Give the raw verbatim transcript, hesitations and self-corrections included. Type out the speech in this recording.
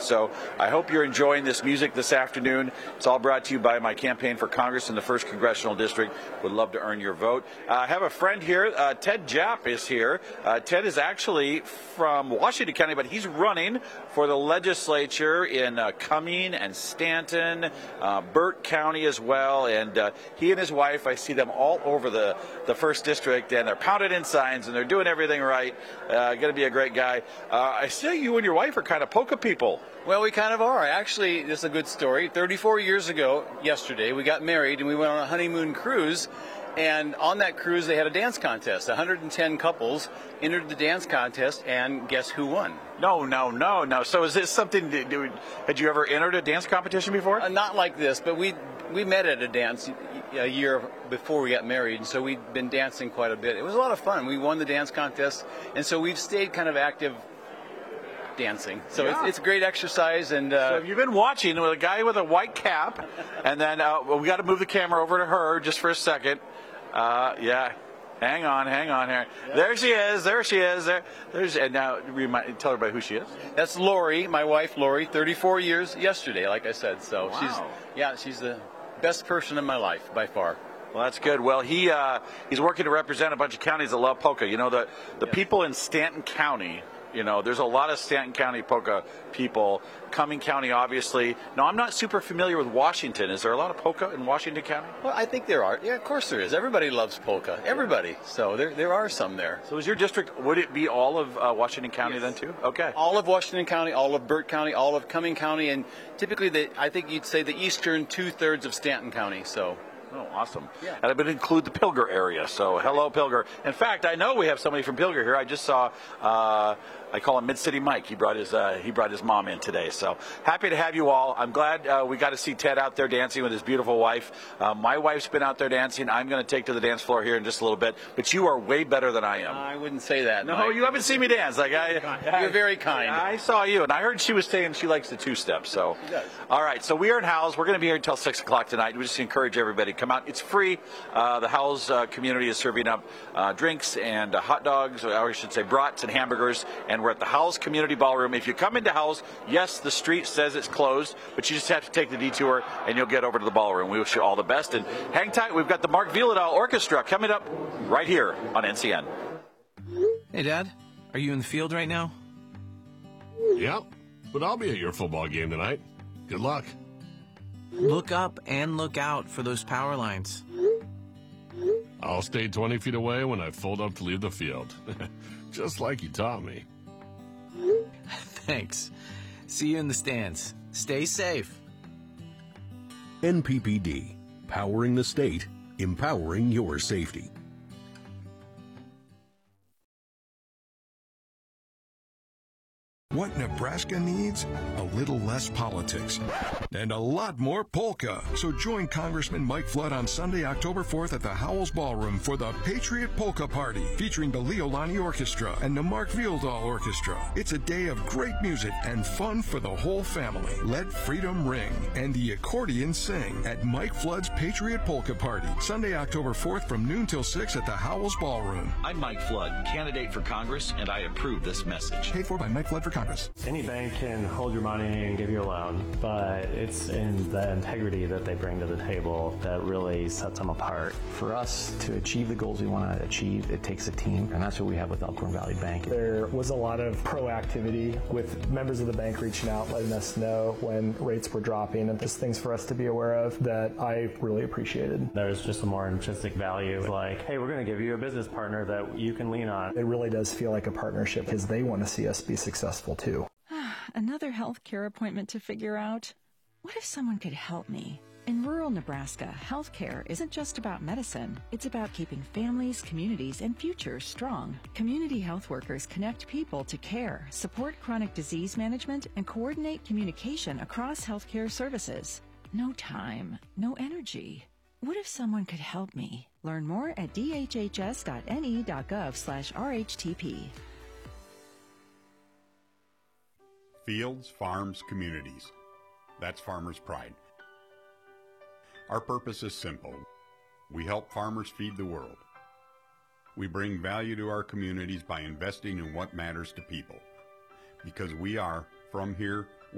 So I hope you're enjoying this music this afternoon. It's all brought to you by my campaign for Congress in the first Congressional District. Would love to earn your vote. Uh, I have a friend here. Uh, Ted Japp is here. Uh, Ted is actually from Washington County, but he's running for the legislature in uh, Cumming and Stanton, uh, Burt County as well. And uh, he and his wife, I see them all over the, the first district, and they're pounding in signs, and they're doing everything right. Uh, going to be a great guy. Uh, I see you and your wife are kind of polka people. Well, we kind of are. Actually, this is a good story. thirty-four years ago, yesterday, we got married, and we went on a honeymoon cruise. And on that cruise, they had a dance contest. one hundred ten couples entered the dance contest, and guess who won? No, no, no, no. So is this something, to do, had you ever entered a dance competition before? Uh, not like this, but we we met at a dance a year before we got married, and so we'd been dancing quite a bit. It was a lot of fun. We won the dance contest, and so we've stayed kind of active dancing. So yeah. it's, it's great exercise. And uh, so you've been watching with a guy with a white cap, and then uh, well, we got to move the camera over to her just for a second. Uh, yeah. Hang on, hang on here. Yep. There she is. There she is. There, there's. And now, remind, tell everybody who she is. That's Lori, my wife, Lori. thirty-four years yesterday, like I said. So wow. she's, yeah, she's the best person in my life by far. Well, that's good. Well, he uh, he's working to represent a bunch of counties that love polka. You know, the the yes. people in Stanton County. You know, there's a lot of Stanton County polka people. Cumming County, obviously. No, I'm not super familiar with Washington. Is there a lot of polka in Washington County? Well, I think there are. Yeah, of course there is. Everybody loves polka. Everybody. So there there are some there. So is your district, would it be all of uh, Washington County yes. then too? Okay. All of Washington County, all of Burt County, all of Cumming County, and typically the, I think you'd say the eastern two-thirds of Stanton County. So. Oh, awesome. Yeah. And I would include the Pilger area. So hello, Pilger. In fact, I know we have somebody from Pilger here. I just saw, uh, I call him Mid-City Mike. He brought his uh, he brought his mom in today. So happy to have you all. I'm glad uh, we got to see Ted out there dancing with his beautiful wife. Uh, my wife's been out there dancing. I'm going to take to the dance floor here in just a little bit. But you are way better than I am. I wouldn't say that. No, Mike. You haven't seen me dance. Like I, I, You're very kind. I saw you, and I heard she was saying she likes the two-step. So, she does. All right. So we are in Howells. We're going to be here until six o'clock tonight. We just encourage everybody to come out. It's free. Uh, the Howells uh, community is serving up uh, drinks and uh, hot dogs, or I should say brats and hamburgers, and we're at the Howells Community Ballroom. If you come into Howells, yes, the street says it's closed, but you just have to take the detour and you'll get over to the ballroom. We wish you all the best, and hang tight. We've got the Mark Vieladal Orchestra coming up right here on N C N. Hey, Dad, are you in the field right now? Yep, but I'll be at your football game tonight. Good luck. Look up and look out for those power lines. I'll stay twenty feet away when I fold up to leave the field. Just like you taught me. Thanks. See you in the stands. Stay safe. N P P D. Powering the state. Empowering your safety. What Nebraska needs? A little less politics and a lot more polka. So join Congressman Mike Flood on Sunday, October fourth at the Howells Ballroom for the Patriot Polka Party, featuring the Leolani Orchestra and the Mark Vieladal Orchestra. It's a day of great music and fun for the whole family. Let freedom ring and the accordion sing at Mike Flood's Patriot Polka Party, Sunday, October fourth from noon till six at the Howells Ballroom. I'm Mike Flood, candidate for Congress, and I approve this message. Paid for by Mike Flood for Congress. Any bank can hold your money and give you a loan, but it's in the integrity that they bring to the table that really sets them apart. For us to achieve the goals we want to achieve, it takes a team, and that's what we have with Elkhorn Valley Bank. There was a lot of proactivity with members of the bank reaching out, letting us know when rates were dropping, and there's things for us to be aware of that I really appreciated. There's just a more intrinsic value, like, hey, we're going to give you a business partner that you can lean on. It really does feel like a partnership because they want to see us be successful too. Another healthcare appointment to figure out? What if someone could help me? In rural Nebraska, healthcare isn't just about medicine. It's about keeping families, communities, and futures strong. Community health workers connect people to care, support chronic disease management, and coordinate communication across healthcare services. No time, no energy. What if someone could help me? Learn more at d h h s dot n e dot gov slash r h t p. Fields, farms, communities. That's Farmers Pride. Our purpose is simple. We help farmers feed the world. We bring value to our communities by investing in what matters to people. Because we are, from here,